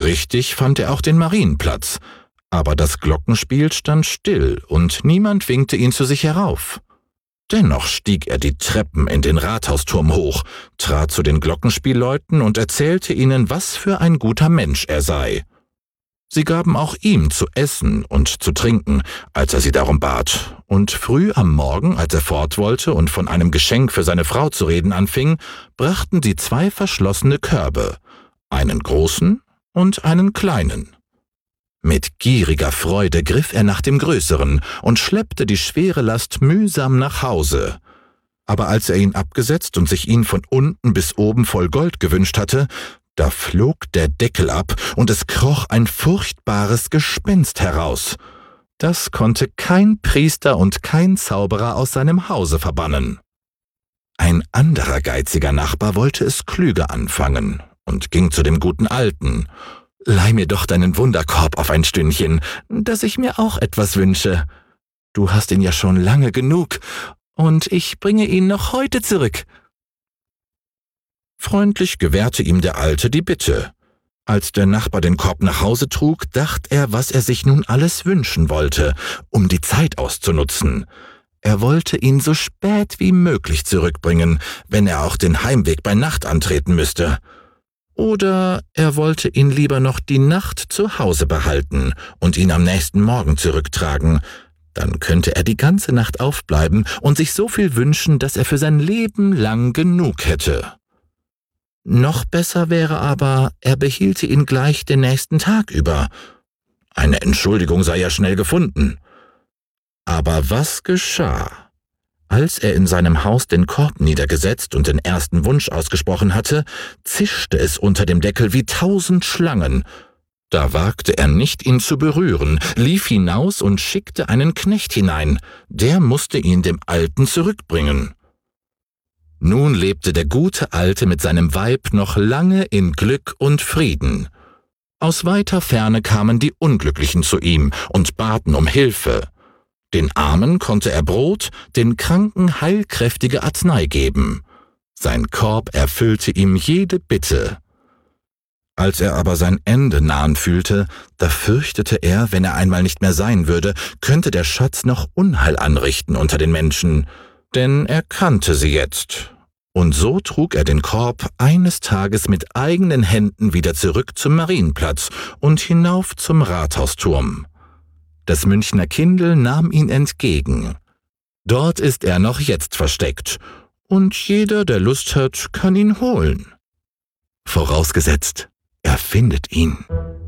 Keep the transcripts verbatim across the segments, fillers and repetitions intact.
Folgerichtig fand er auch den Marienplatz, aber das Glockenspiel stand still und niemand winkte ihn zu sich herauf. Dennoch stieg er die Treppen in den Rathausturm hoch, trat zu den Glockenspielleuten und erzählte ihnen, was für ein guter Mensch er sei. Sie gaben auch ihm zu essen und zu trinken, als er sie darum bat, und früh am Morgen, als er fort wollte und von einem Geschenk für seine Frau zu reden anfing, brachten sie zwei verschlossene Körbe, einen großen und einen kleinen. Mit gieriger Freude griff er nach dem größeren und schleppte die schwere Last mühsam nach Hause. Aber als er ihn abgesetzt und sich ihn von unten bis oben voll Gold gewünscht hatte, da flog der Deckel ab und es kroch ein furchtbares Gespenst heraus. Das konnte kein Priester und kein Zauberer aus seinem Hause verbannen. Ein anderer geiziger Nachbar wollte es klüger anfangen und ging zu dem guten Alten. »Leih mir doch deinen Wunderkorb auf ein Stündchen, dass ich mir auch etwas wünsche. Du hast ihn ja schon lange genug, und ich bringe ihn noch heute zurück.« Freundlich gewährte ihm der Alte die Bitte. Als der Nachbar den Korb nach Hause trug, dachte er, was er sich nun alles wünschen wollte, um die Zeit auszunutzen. Er wollte ihn so spät wie möglich zurückbringen, wenn er auch den Heimweg bei Nacht antreten müsste. Oder er wollte ihn lieber noch die Nacht zu Hause behalten und ihn am nächsten Morgen zurücktragen. Dann könnte er die ganze Nacht aufbleiben und sich so viel wünschen, dass er für sein Leben lang genug hätte. Noch besser wäre aber, er behielte ihn gleich den nächsten Tag über. Eine Entschuldigung sei ja schnell gefunden. Aber was geschah? Als er in seinem Haus den Korb niedergesetzt und den ersten Wunsch ausgesprochen hatte, zischte es unter dem Deckel wie tausend Schlangen. Da wagte er nicht, ihn zu berühren, lief hinaus und schickte einen Knecht hinein. Der musste ihn dem Alten zurückbringen. Nun lebte der gute Alte mit seinem Weib noch lange in Glück und Frieden. Aus weiter Ferne kamen die Unglücklichen zu ihm und baten um Hilfe. Den Armen konnte er Brot, den Kranken heilkräftige Arznei geben. Sein Korb erfüllte ihm jede Bitte. Als er aber sein Ende nahen fühlte, da fürchtete er, wenn er einmal nicht mehr sein würde, könnte der Schatz noch Unheil anrichten unter den Menschen, denn er kannte sie jetzt. Und so trug er den Korb eines Tages mit eigenen Händen wieder zurück zum Marienplatz und hinauf zum Rathausturm. Das Münchner Kindl nahm ihn entgegen. Dort ist er noch jetzt versteckt, und jeder, der Lust hat, kann ihn holen. Vorausgesetzt, er findet ihn.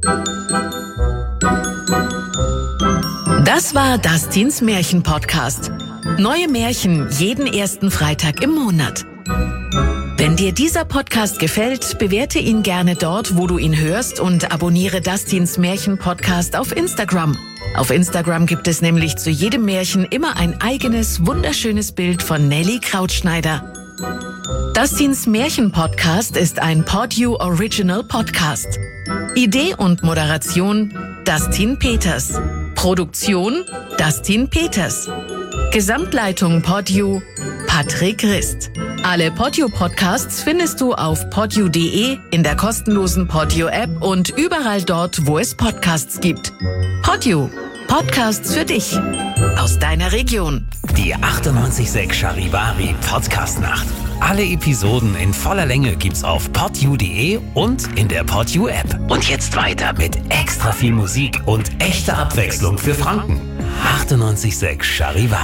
Das war Dustins Märchen-Podcast. Neue Märchen jeden ersten Freitag im Monat. Wenn dir dieser Podcast gefällt, bewerte ihn gerne dort, wo du ihn hörst, und abonniere Dustins Märchen-Podcast auf Instagram. Auf Instagram gibt es nämlich zu jedem Märchen immer ein eigenes, wunderschönes Bild von Nelly Krautschneider. Dustins Märchen-Podcast ist ein PodU Original Podcast. Idee und Moderation Dustin Peters. Produktion Dustin Peters. Gesamtleitung PodU Patrick Rist. Alle PodU-Podcasts findest du auf podu punkt de, in der kostenlosen PodU-App und überall dort, wo es Podcasts gibt. PodU. Podcasts für dich. Aus deiner Region. Die achtundneunzig Komma sechs Charivari Podcast-Nacht. Alle Episoden in voller Länge gibt's auf podu punkt de und in der PodU-App. Und jetzt weiter mit extra viel Musik und echter Abwechslung für Franken. achtundneunzig Komma sechs Charivari.